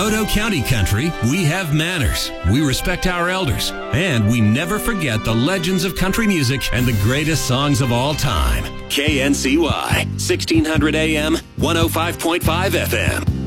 Otoe County Country, we have manners, we respect our elders, and we never forget the legends of country music and the greatest songs of all time. KNCY, 1600 AM, 105.5 FM.